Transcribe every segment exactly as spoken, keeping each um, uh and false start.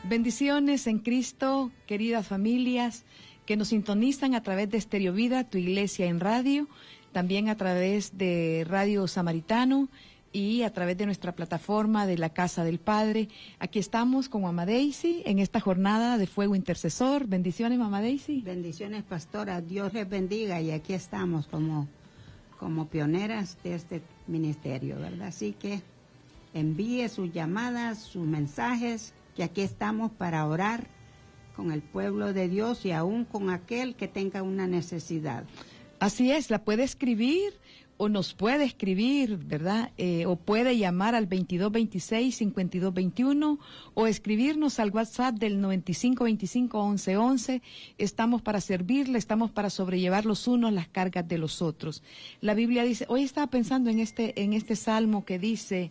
Bendiciones en Cristo, queridas familias que nos sintonizan a través de Estéreo Vida, tu iglesia en radio, también a través de Radio Samaritano y a través de nuestra plataforma de la Casa del Padre. Aquí estamos con Mamá Daisy en esta jornada de Fuego Intercesor. Bendiciones, Mamá Daisy. Bendiciones, pastora. Dios les bendiga y aquí estamos como, como pioneras de este ministerio, ¿verdad? Así que envíe sus llamadas, sus mensajes, que aquí estamos para orar con el pueblo de Dios y aún con aquel que tenga una necesidad. Así es, la puede escribir o nos puede escribir, ¿verdad? Eh, o puede llamar al veintidós veintiséis, cincuenta y dos veintiuno o escribirnos al WhatsApp del noventa y cinco veinticinco, once once. Estamos para servirle, estamos para sobrellevar los unos las cargas de los otros. La Biblia dice, hoy estaba pensando en este, en este salmo que dice,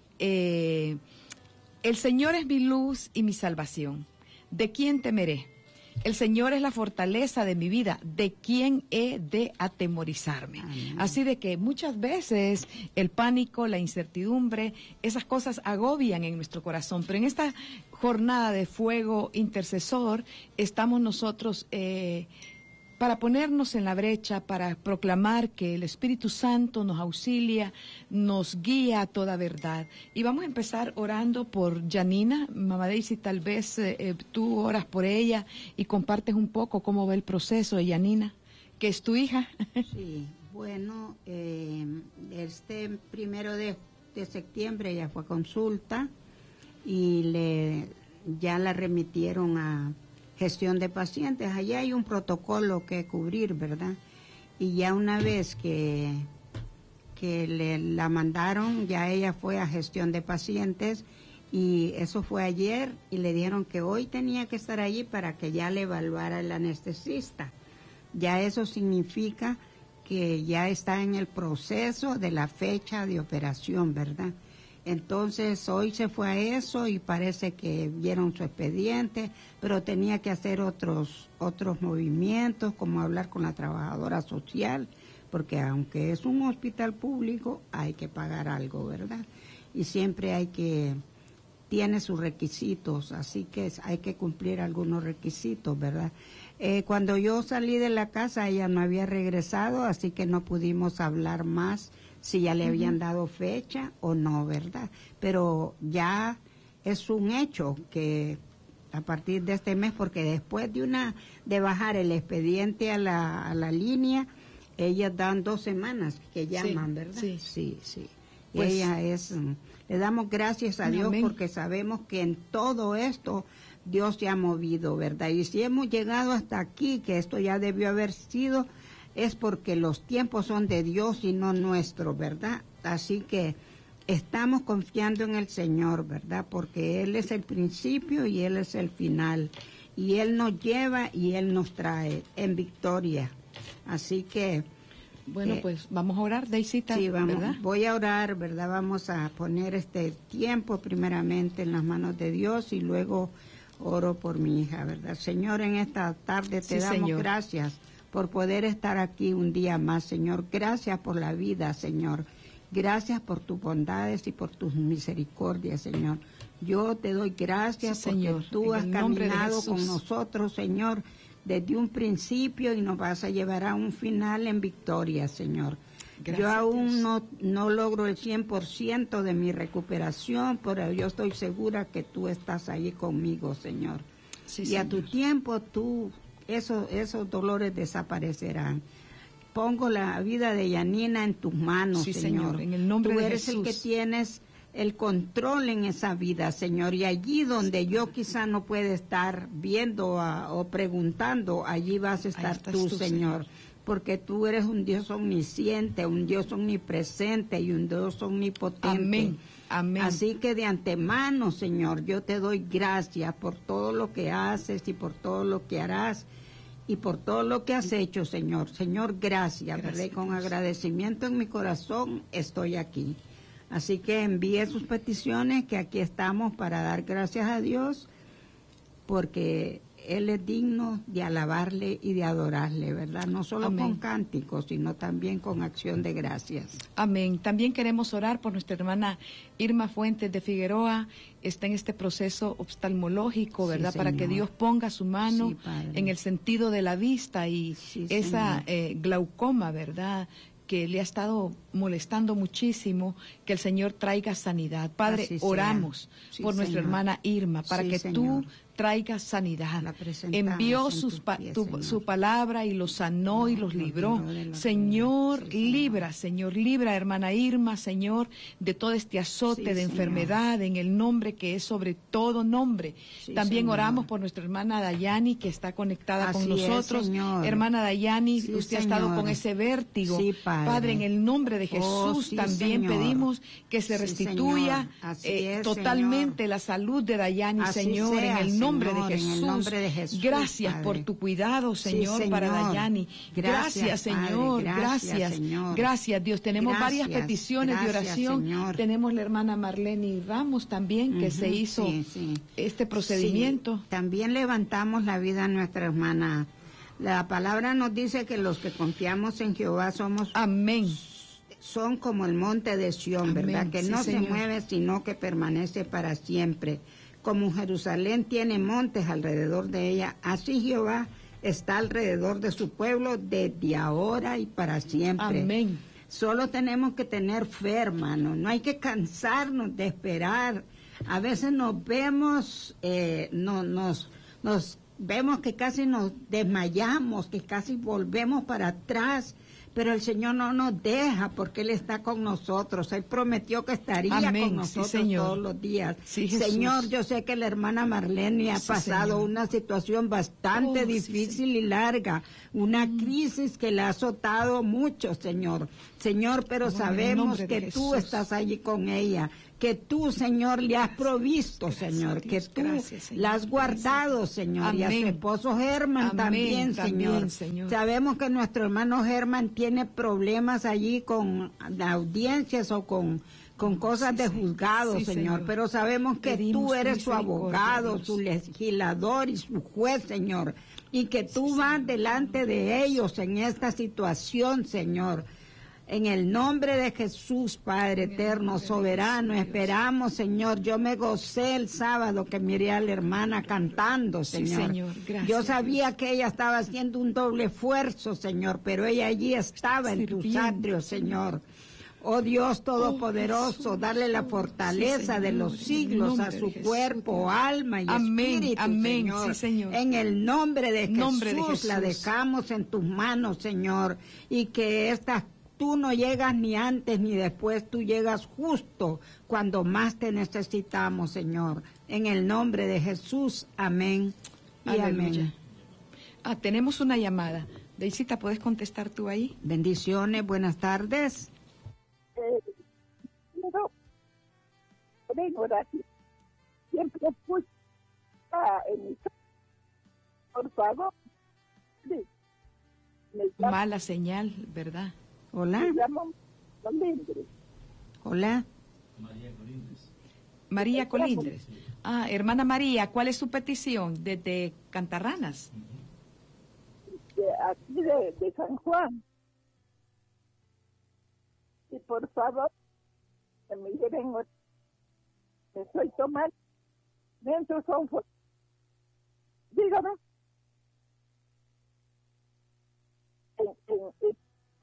eh, el Señor es mi luz y mi salvación. ¿De quién temeré? El Señor es la fortaleza de mi vida. ¿De quién he de atemorizarme? Amén. Así de que muchas veces el pánico, la incertidumbre, esas cosas agobian en nuestro corazón. Pero en esta jornada de fuego intercesor estamos nosotros eh, para ponernos en la brecha, para proclamar que el Espíritu Santo nos auxilia, nos guía a toda verdad. Y vamos a empezar orando por Yanina. Mamá Daisy, tal vez eh, tú oras por ella y compartes un poco cómo va el proceso de Yanina, que es tu hija. Sí, bueno, eh, este primero de, de septiembre ella fue a consulta y le ya la remitieron a gestión de pacientes. Allí hay un protocolo que cubrir, ¿verdad? Y ya una vez que, que le, la mandaron, ya ella fue a gestión de pacientes y eso fue ayer y le dijeron que hoy tenía que estar allí para que ya le evaluara el anestesista. Ya eso significa que ya está en el proceso de la fecha de operación, ¿verdad? Entonces hoy se fue a eso y parece que vieron su expediente, pero tenía que hacer otros otros movimientos, como hablar con la trabajadora social, porque aunque es un hospital público, hay que pagar algo, ¿verdad? Y siempre hay que, tiene sus requisitos, así que hay que cumplir algunos requisitos, ¿verdad? Eh, cuando yo salí de la casa, ella no había regresado, así que no pudimos hablar más si ya le habían dado fecha o no, ¿verdad? Pero ya es un hecho que a partir de este mes, porque después de una de bajar el expediente a la, a la línea, ellas dan dos semanas que llaman, sí, ¿verdad? Sí, sí. sí. Pues, ella es, le damos gracias a Dios, amén, porque sabemos que en todo esto Dios se ha movido, ¿verdad? Y si hemos llegado hasta aquí, que esto ya debió haber sido, es porque los tiempos son de Dios y no nuestros, ¿verdad? Así que estamos confiando en el Señor, ¿verdad? Porque Él es el principio y Él es el final. Y Él nos lleva y Él nos trae en victoria. Así que... Bueno, eh, pues vamos a orar, Daisita, sí, vamos, ¿verdad? Voy a orar, ¿verdad? Vamos a poner este tiempo primeramente en las manos de Dios y luego oro por mi hija, ¿verdad? Señor, en esta tarde te sí, damos señor. gracias por poder estar aquí un día más, Señor. Gracias por la vida, Señor. Gracias por tus bondades y por tus misericordias, Señor. Yo te doy gracias sí, porque Señor, tú has caminado con nosotros, Señor, desde un principio y nos vas a llevar a un final en victoria, Señor. Gracias, yo aún no, no logro el cien por ciento de mi recuperación, pero yo estoy segura que tú estás ahí conmigo, Señor. Sí, y Señor. A tu tiempo tú... Eso, esos dolores desaparecerán. Pongo la vida de Yanina en tus manos, sí, Señor. Señor. En el nombre Tú de eres Jesús. el que tienes el control en esa vida, Señor. Y allí donde sí, yo quizá no pueda estar viendo a, o preguntando, allí vas a estar tú, tú, Señor. Señor. Porque tú eres un Dios omnisciente, un Dios omnipresente y un Dios omnipotente. Amén. Amén. Así que de antemano, Señor, yo te doy gracias por todo lo que haces y por todo lo que harás y por todo lo que has hecho, Señor. Señor, gracias, gracias. Con agradecimiento en mi corazón estoy aquí. Así que envíe sus peticiones, que aquí estamos para dar gracias a Dios, porque Él es digno de alabarle y de adorarle, ¿verdad? No solo Amén. con cánticos, sino también con acción de gracias. Amén. También queremos orar por nuestra hermana Irma Fuentes de Figueroa. Está en este proceso oftalmológico, ¿verdad? Sí, Para que Señor. Dios ponga su mano Sí, Padre. en el sentido de la vista y Sí, esa Señor. eh, glaucoma, ¿verdad?, que le ha estado molestando muchísimo, que el Señor traiga sanidad. Padre, Así sea. oramos Sí, por nuestra Señor. hermana Irma, para Sí, que Señor. tú traigas sanidad. La presentamos Envió en sus tus pa- pies, tu- Señor. su palabra y los sanó y No, los los libró. libró de la Señor, ruina. Sí, Señor. libra, Señor, libra, hermana Irma, Señor, de todo este azote Sí, de Señor. enfermedad, en el nombre que es sobre todo nombre. Sí, También Señor. oramos por nuestra hermana Dayani, que está conectada con Así es, nosotros. Señor. Hermana Dayani, Sí, usted ha estado Señor. con ese vértigo. Sí, Padre. en el nombre de Jesús, Oh, sí, también Señor. pedimos que se Sí, restituya Señor. Así eh, es, totalmente Señor. la salud de Dayani, Así Señor, sea, en el nombre Señor, de en el Jesús. nombre de Jesús, Gracias Padre. por tu cuidado, Sí, Señor, para Señor. Dayani. Gracias, Señor. Padre. Gracias. Gracias, Señor. Gracias, Dios. Tenemos Gracias, varias peticiones de gracias, oración. Señor. Tenemos la hermana Marlene Ramos también, que Ujú, se hizo sí, sí. este procedimiento. Sí, también levantamos la vida a nuestra hermana. La palabra nos dice que los que confiamos en Jehová somos Amén. son como el monte de Sión, Amén. ¿verdad? Que Sí, no se Señor. mueve, sino que permanece para siempre. Como Jerusalén tiene montes alrededor de ella, así Jehová está alrededor de su pueblo desde ahora y para siempre. Amén. Solo tenemos que tener fe, hermano. No hay que cansarnos de esperar. A veces nos vemos, eh, no, nos, nos vemos que casi nos desmayamos, que casi volvemos para atrás. Pero el Señor no nos deja porque Él está con nosotros. Él prometió que estaría Amén. con Sí, nosotros Señor. todos los días. Sí, Jesús. Señor, yo sé que la hermana Marlene ha Sí, pasado Señor. una situación bastante Oh, sí, difícil y larga, una crisis que le ha azotado mucho, Señor. Señor, pero Oh, en el sabemos nombre de que tú Jesús. estás allí con ella, que tú, Señor, le has provisto, Gracias, Señor, Dios. que tú Gracias, Señor. la has guardado, Señor, y a su Amén. esposo Germán Amén, también, también, Señor. Señor. Sabemos que nuestro hermano Germán tiene problemas allí con audiencias o con, con cosas Sí, de Señor. juzgados, Sí, Señor, Señor. pero sabemos que Pedimos tú tu eres su misericordia, abogado, Dios. su legislador y su juez, Señor, y que tú vas delante de ellos en esta situación, Señor. En el nombre de Jesús, Padre eterno, soberano, esperamos, Señor. Yo me gocé el sábado que miré a la hermana cantando, Sí, Señor. Señor. Gracias, Yo sabía Dios. que ella estaba haciendo un doble esfuerzo, Señor, pero ella allí estaba en tus Sirviendo, atrios, Señor. Oh Dios Todopoderoso, Jesús. darle la Sí, fortaleza de Señor, los en el siglos a nombre su de Jesús, cuerpo, Dios. alma y Amén, espíritu, amén, Señor. sí, Señor. En el nombre de, Nombre de Jesús, la Jesús. dejamos en tus manos, Señor, y que esta tú no llegas ni antes ni después, tú llegas justo cuando más te necesitamos, Señor. En el nombre de Jesús, amén y Aleluya. amén. Ah, tenemos una llamada. Deisita, ¿puedes contestar tú ahí? Bendiciones, buenas tardes. Eh, quiero poner oración. Siempre escucha en mi casa. Por favor. Sí. Me llamo, Mala señal, ¿verdad? Hola, me llamo Colindres. hola. María Colindres. Ah, hermana María, ¿cuál es su petición? Desde Cantarranas. De aquí de, de San Juan. Y por favor, que me lleven or- me estoy tomando dentro son fu- dígame en, en, en-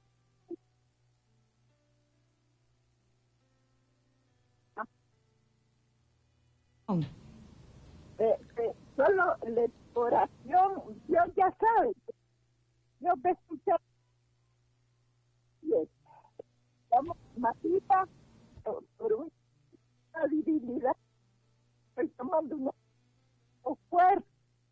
eh, eh, solo la oración, Dios ya sabe, Dios va a escuchar. Yes. Estamos masita por, por una debilidad. Estoy tomando una un fuerte.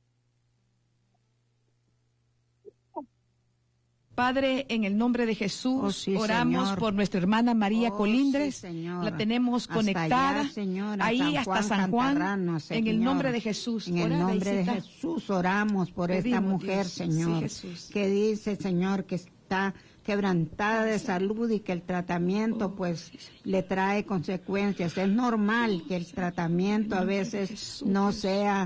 Padre, en el nombre de Jesús, Oh, sí, oramos Señor. por nuestra hermana María Oh, Colindres. sí, Señor. La tenemos Hasta conectada. allá, Señor, a ahí San hasta Juan, San Juan. Cantarrano, En el Señor. nombre de Jesús. En el Ora, nombre de Deisita. Jesús oramos por esta Pedimos, mujer, Dios. Señor, Sí, Jesús. que dice, Señor, que está quebrantada de salud y que el tratamiento Oh, pues sí, Señor. le trae consecuencias. Es normal que el tratamiento a nombre de veces Jesús, no Dios. sea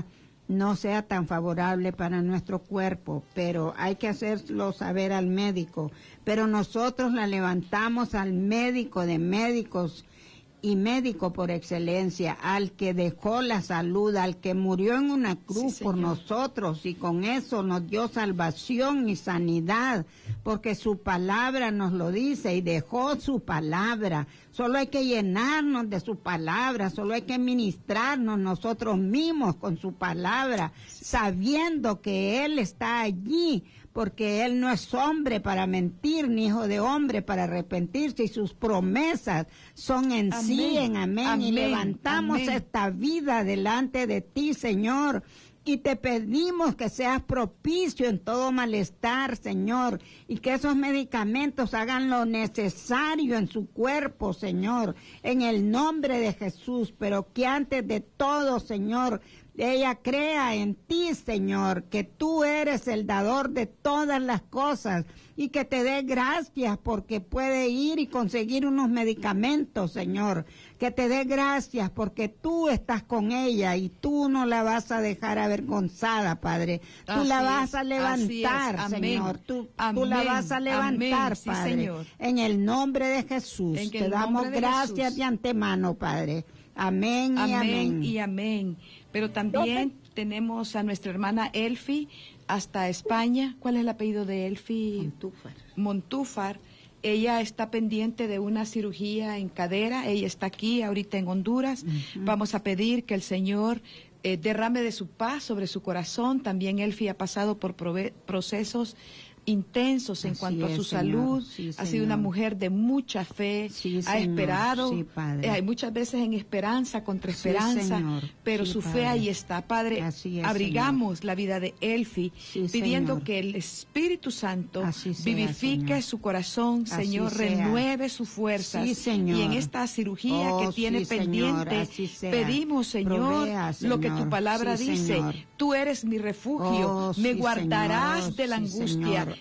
no sea tan favorable para nuestro cuerpo, pero hay que hacerlo saber al médico. Pero nosotros la levantamos al médico de médicos y médico por excelencia, al que dejó la salud, al que murió en una cruz sí, por nosotros, y con eso nos dio salvación y sanidad, porque su palabra nos lo dice, y dejó su palabra. Solo hay que llenarnos de su palabra, solo hay que ministrarnos nosotros mismos con su palabra, sabiendo que Él está allí, porque Él no es hombre para mentir, ni hijo de hombre para arrepentirse, y sus promesas son en amén, sí, en amén, amén y levantamos amén. Esta vida delante de ti, Señor, y te pedimos que seas propicio en todo malestar, Señor, y que esos medicamentos hagan lo necesario en su cuerpo, Señor, en el nombre de Jesús, pero que antes de todo, Señor, ella crea en ti, Señor, que tú eres el dador de todas las cosas, y que te dé gracias porque puede ir y conseguir unos medicamentos, Señor. Que te dé gracias porque tú estás con ella y tú no la vas a dejar avergonzada, Padre. Tú así la vas es, a levantar, Señor. Tú, tú la vas a levantar, amén. Padre. Sí, Señor. En el nombre de Jesús. En te damos de gracias Jesús. De antemano, Padre. Amén y amén. Amén y amén. Pero también tenemos a nuestra hermana Elfi hasta España. ¿Cuál es el apellido de Elfi? Montúfar. Montúfar. Ella está pendiente de una cirugía en cadera. Ella está aquí ahorita en Honduras. Uh-huh. Vamos a pedir que el Señor eh, derrame de su paz sobre su corazón. También Elfi ha pasado por prove- procesos intensos en así cuanto es, a su señor. Salud, sí, ha sido una mujer de mucha fe, sí, ha señor. Esperado, sí, eh, hay muchas veces en esperanza contra esperanza, sí, pero sí, su padre. Fe ahí está, Padre, es, abrigamos señor. La vida de Elfi, sí, pidiendo señor. Que el Espíritu Santo sea, vivifique señor. Su corazón, así Señor, sea. Renueve sus fuerzas, sí, señor. Y en esta cirugía oh, que tiene sí, pendiente, pedimos, Señor, Provea, Señor, lo que tu palabra sí, dice, señor. Tú eres mi refugio, oh, me sí, guardarás señor. De la angustia,